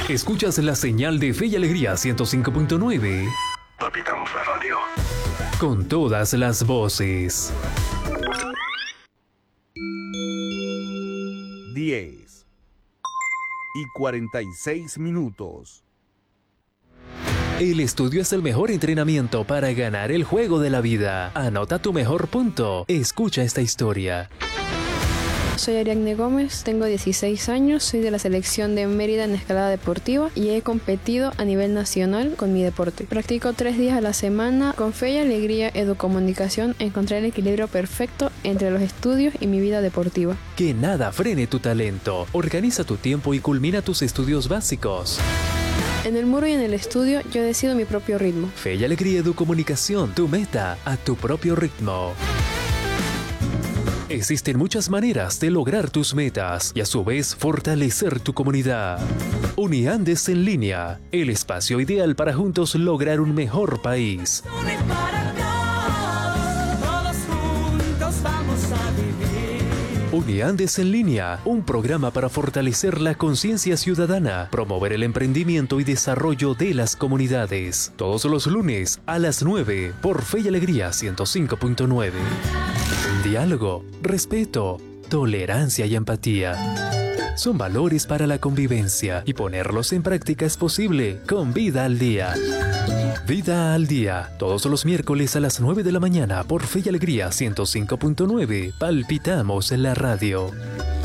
Escuchas la señal de Fe y Alegría 105.9. Palpitamos la radio. Con todas las voces. 10:46. El estudio es el mejor entrenamiento para ganar el juego de la vida. Anota tu mejor punto. Escucha esta historia. Soy Ariadne Gómez, tengo 16 años, soy de la selección de Mérida en escalada deportiva y he competido a nivel nacional con mi deporte. Practico 3 días a la semana. Con Fe y Alegría Educomunicación encontré el equilibrio perfecto entre los estudios y mi vida deportiva. Que nada frene tu talento. Organiza tu tiempo y culmina tus estudios básicos. En el muro y en el estudio yo decido mi propio ritmo. Fe y Alegría Educomunicación, tu meta a tu propio ritmo. Existen muchas maneras de lograr tus metas y a su vez fortalecer tu comunidad. Uniandes en línea, el espacio ideal para juntos lograr un mejor país. Uniandes en línea, un programa para fortalecer la conciencia ciudadana, promover el emprendimiento y desarrollo de las comunidades. Todos los lunes a las 9 por Fe y Alegría 105.9. Diálogo, respeto, tolerancia y empatía. Son valores para la convivencia y ponerlos en práctica es posible con Vida al Día. Vida al Día, todos los miércoles a las 9 de la mañana por Fe y Alegría 105.9. Palpitamos en la radio.